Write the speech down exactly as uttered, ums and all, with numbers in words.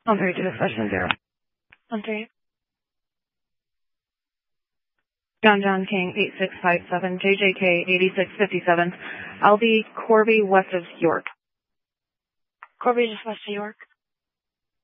On three to discussion zero. On three. John John King eight six five seven, J J K eighty-six fifty-seven, Albie Corby west of York. Corby just west of York.